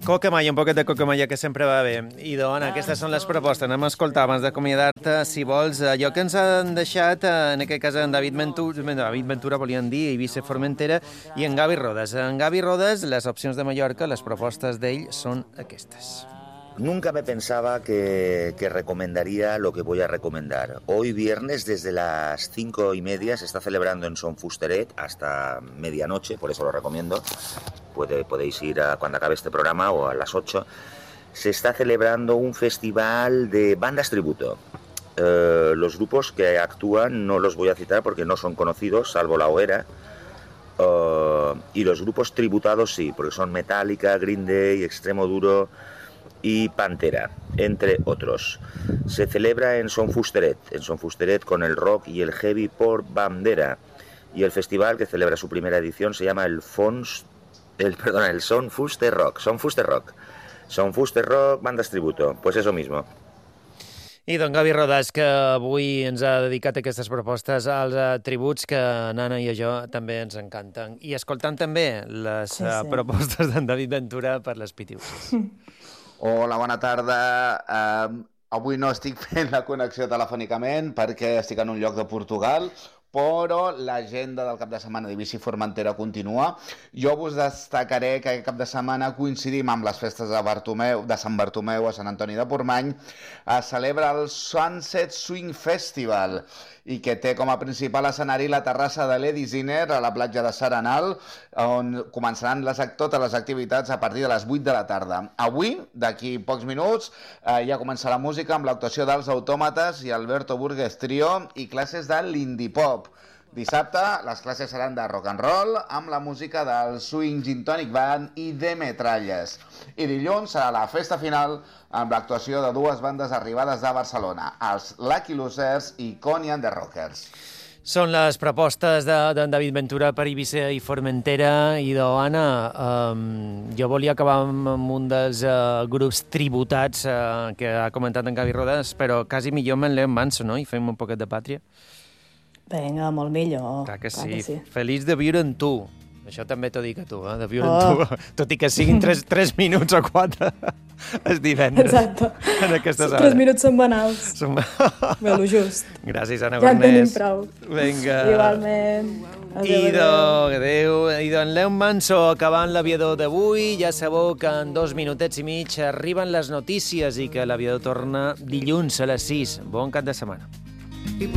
Cocamalla, un poquet de cocamalla, que sempre va bé. I dona, aquestes són les propostes. Anem a escoltar abans d'acomiadar-te, si vols, allò que ens han deixat, en aquest cas, en David Ventura, volien dir, Eivissa Formentera, i en Gavi Rodes. En Gavi Rodes, les opcions de Mallorca, les propostes d'ell són aquestes. Nunca me pensaba que recomendaría lo que voy a recomendar. Hoy viernes, desde las 5:30, se está celebrando en Son Fusteret hasta medianoche, por eso lo recomiendo. Podéis ir cuando acabe este programa o a las 8. Se está celebrando un festival de bandas tributo. Los grupos que actúan no los voy a citar porque no son conocidos, salvo La Hoguera. Y los grupos tributados sí, porque son Metallica, Green Day, Extremo Duro y Pantera, entre otros. Se celebra en Son Fusteret con el rock y el heavy por bandera. Y el festival, que celebra su primera edición, se llama el Son Fuster Rock. Son Fuster Rock, bandas tributo. Pues eso mismo. I don Gavi Rodes, que avui ens ha dedicat aquestes propostes als tributs que Nana i a jo també ens encanten. I escoltant també les propostes d'en David Ventura per les Pitiuses. Hola, bona tarda. Avui no estic fent la connexió telefònicament perquè estic en un lloc de Portugal, però l'agenda del cap de setmana d'Eivissa Formentera continua. Jo vos destacaré que aquest cap de setmana coincidim amb les festes de Sant Bartomeu a Sant Antoni de Portmany. Es celebra el Sunset Swing Festival i que té com a principal escenari la terrassa de Lady Ziner a la platja de Saranal, on començaran totes les activitats a partir de les 8 de la tarda. Avui, d'aquí pocs minuts, ja comença la música amb l'actuació dels Autòmates i Alberto Burgues Trio i classes de l'indie pop. Dissabte les classes seran de rock and roll amb la música del Swing Gin Tonic Band i de Metralles. I dilluns serà la festa final amb l'actuació de dues bandes arribades de Barcelona, els Lucky Losers i Coney and the Rockers. Són les propostes d'en David Ventura per Eivissa i Formentera. I d'Anna, jo volia acabar amb un dels grups tributats que ha comentat en Gavi Rodes, però quasi millor amb en Leon Manso, no? I fem un poquet de pàtria. Vinga, molt millor. Clar que sí. Feliç de viure en tu. Això també t'ho dic a tu, de viure en tu. Tot i que siguin 3 minuts o 4 els divendres. Exacte. En aquestes hores. 3 minuts setmanals. Bé, lo just. Gràcies, Anna Ja en Gornés. tenim prou. Vinga. Igualment. Adéu. I en Leon Manso, acabant l'aviador d'avui, ja sabeu que en 2 minutets i mig arriben les notícies i que l'aviador torna dilluns a les 6. Bon cap de setmana.